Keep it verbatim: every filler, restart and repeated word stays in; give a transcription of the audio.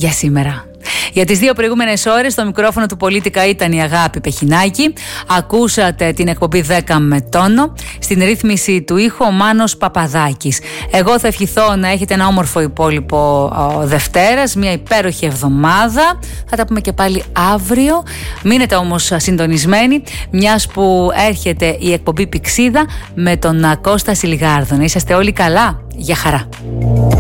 για σήμερα. Για τις δύο προηγούμενες ώρες το μικρόφωνο του Πολίτικα ήταν η Αγάπη Πεχινάκη. Ακούσατε την εκπομπή δέκα με τόνο. Στην ρύθμιση του ήχου ο Μάνος Παπαδάκης. Εγώ θα ευχηθώ να έχετε ένα όμορφο υπόλοιπο ο, Δευτέρας, μια υπέροχη εβδομάδα. Θα τα πούμε και πάλι αύριο. Μείνετε όμως συντονισμένοι, μιας που έρχεται η εκπομπή Πηξίδα με τον Κώστα Σιλιγάρδο. Να είσαστε όλοι καλά. Γεια χαρά.